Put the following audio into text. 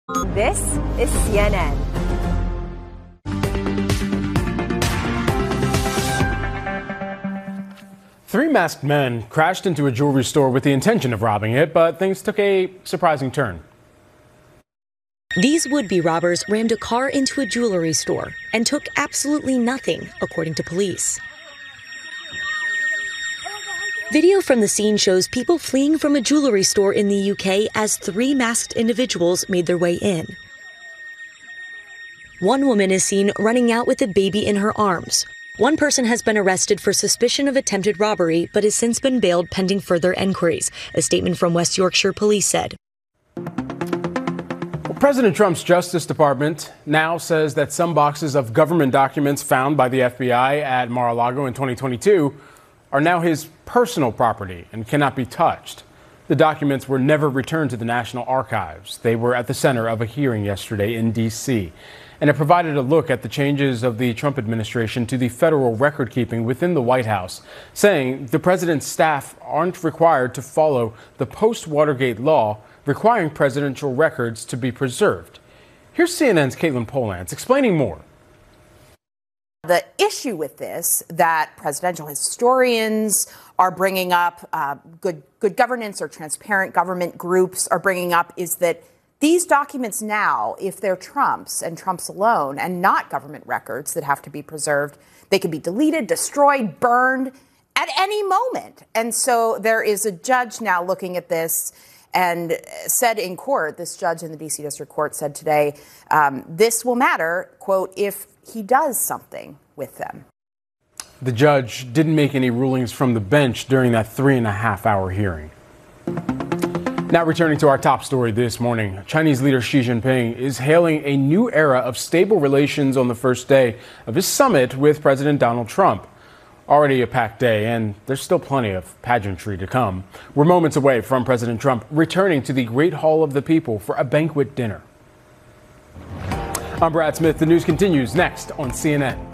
This is CNN. Three masked men crashed into a jewelry store with the intention of robbing it, but things took a surprising turn. These would-be robbers rammed a car into a jewelry store and took absolutely nothing, according to police. Video from the scene shows people fleeing from a jewelry store in the UK as three masked individuals made their way in. One woman is seen running out with a baby in her arms. One person has been arrested for suspicion of attempted robbery, but has since been bailed pending further enquiries. A statement from West Yorkshire Police said. President Trump's Justice Department now says that some boxes of government documents found by the FBI at Mar-a-Lago in 2022 are now his personal property and cannot be touched. The documents were never returned to the National Archives. They were at the center of a hearing yesterday in D.C., and it provided a look at the changes of the Trump administration to the federal record keeping within the White House, saying the president's staff aren't required to follow the post-Watergate law requiring presidential records to be preserved. Here's CNN's Caitlin Polantz explaining more. The issue with this that presidential historians are bringing up, good governance or transparent government groups are bringing up, is that these documents now, if they're Trump's and Trump's alone and not government records that have to be preserved, they can be deleted, destroyed, burned at any moment. And so there is a judge now looking at this and said in court, this judge in the D.C. District Court said today, this will matter, quote, if he does something with them. The judge didn't make any rulings from the bench during that 3.5-hour hearing. Now returning to our top story this morning, Chinese leader Xi Jinping is hailing a new era of stable relations on the first day of his summit with President Donald Trump. Already a packed day, and there's still plenty of pageantry to come. We're moments away from President Trump returning to the Great Hall of the People for a banquet dinner. I'm Brad Smith. The news continues next on CNN.